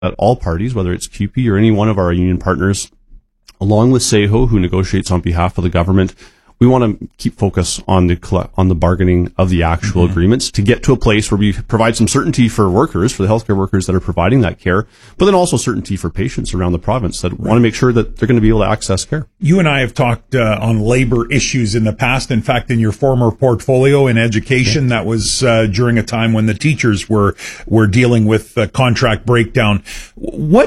that all parties, whether it's CUPE or any one of our union partners, along with SAHO, who negotiates on behalf of the government, we want to keep focus on the bargaining of the actual agreements to get to a place where we provide some certainty for workers, for the healthcare workers that are providing that care, but then also certainty for patients around the province that want to make sure that they're going to be able to access care. You and I have talked on labor issues in the past. In fact, in your former portfolio in education, that was during a time when the teachers were dealing with contract breakdown. Where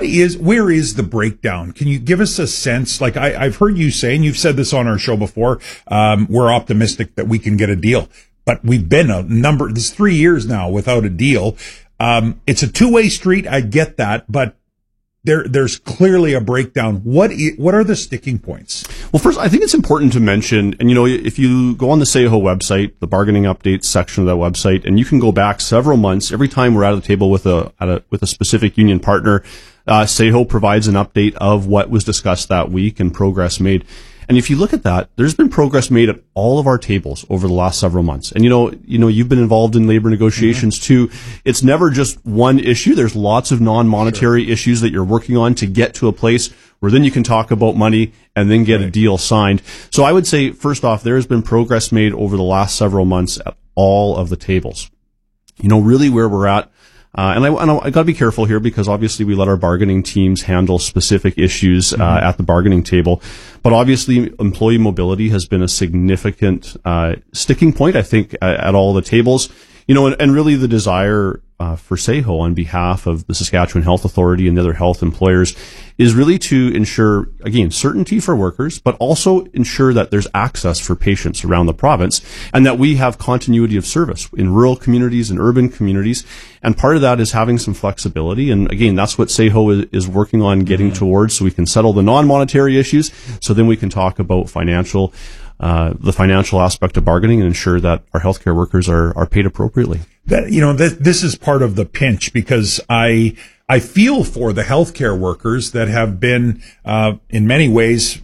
is the breakdown? Can you give us a sense? Like I've heard you say, and you've said this on our show before, we're optimistic that we can get a deal, but we've been this 3 years now without a deal. It's a two-way street. I get that, but there's clearly a breakdown. What are the sticking points? Well, first, I think it's important to mention, and if you go on the SAHO website, the bargaining updates section of that website, and you can go back several months, every time we're at the table with a specific union partner, SAHO provides an update of what was discussed that week and progress made. And if you look at that, there's been progress made at all of our tables over the last several months. And you've been involved in labor negotiations too. It's never just one issue. There's lots of non-monetary issues that you're working on to get to a place where then you can talk about money and then get a deal signed. So I would say, first off, there has been progress made over the last several months at all of the tables. Really where we're at. And I got to be careful here because obviously we let our bargaining teams handle specific issues at the bargaining table. But obviously employee mobility has been a significant sticking point, I think, at all the tables. And really the desire for SAHO on behalf of the Saskatchewan Health Authority and the other health employers is really to ensure, again, certainty for workers, but also ensure that there's access for patients around the province and that we have continuity of service in rural communities and urban communities. And part of that is having some flexibility. And again, that's what SAHO is working on getting towards, so we can settle the non-monetary issues. So then we can talk about the financial aspect of bargaining and ensure that our healthcare workers are paid appropriately. This is part of the pinch because I feel for the healthcare workers that have been, in many ways,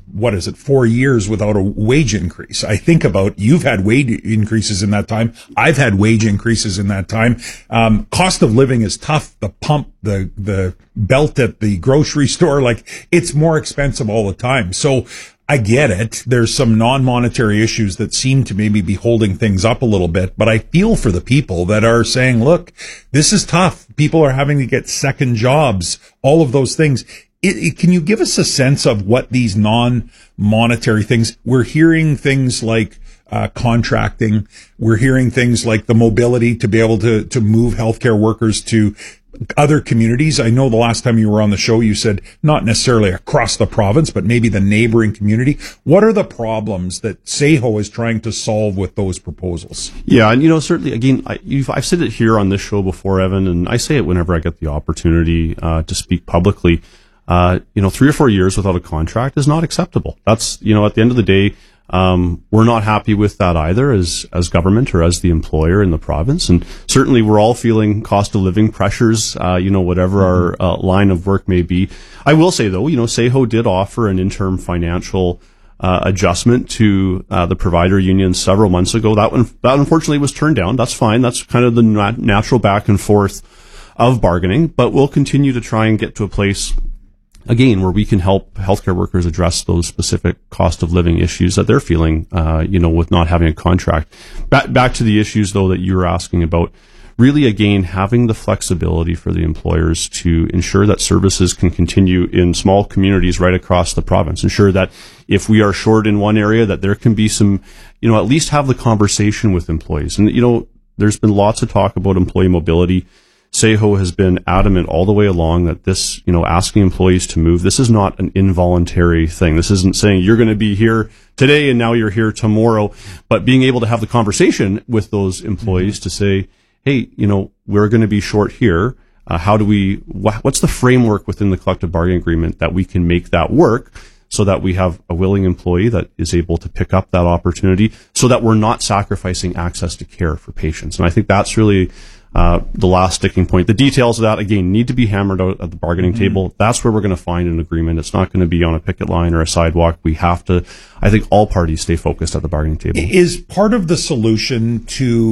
4 years without a wage increase. I think about you've had wage increases in that time. I've had wage increases in that time. Cost of living is tough. The pump, the belt at the grocery store, it's more expensive all the time. So I get it. There's some non-monetary issues that seem to maybe be holding things up a little bit, but I feel for the people that are saying, look, this is tough. People are having to get second jobs, all of those things. Can you give us a sense of what these non-monetary things, we're hearing things like contracting. We're hearing things like the mobility to be able to move healthcare workers to other communities. I know the last time you were on the show, you said not necessarily across the province, but maybe the neighboring community. What are the problems that SAHO is trying to solve with those proposals? Yeah, and certainly, again, I've said it here on this show before, Evan, and I say it whenever I get the opportunity to speak publicly. 3 or 4 years without a contract is not acceptable. That's, at the end of the day, we're not happy with that either as government or as the employer in the province. And certainly we're all feeling cost of living pressures, whatever our line of work may be. I will say though, SAHO did offer an interim financial adjustment to the provider union several months ago. That unfortunately was turned down. That's fine. That's kind of the natural back and forth of bargaining, but we'll continue to try and get to a place again, where we can help healthcare workers address those specific cost of living issues that they're feeling, with not having a contract. Back to the issues, though, that you were asking about, really, again, having the flexibility for the employers to ensure that services can continue in small communities right across the province. Ensure that if we are short in one area, that there can be some, at least have the conversation with employees. And, there's been lots of talk about employee mobility. SAHO has been adamant all the way along that this, asking employees to move, this is not an involuntary thing. This isn't saying you're going to be here today and now you're here tomorrow, but being able to have the conversation with those employees to say, hey, we're going to be short here. What's the framework within the collective bargaining agreement that we can make that work so that we have a willing employee that is able to pick up that opportunity so that we're not sacrificing access to care for patients. And I think that's really the last sticking point. The details of that, again, need to be hammered out at the bargaining table. That's where we're going to find an agreement. It's not going to be on a picket line or a sidewalk. We have to, I think all parties stay focused at the bargaining table. Is part of the solution to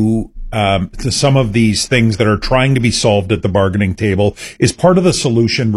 to some of these things that are trying to be solved at the bargaining table is part of the solution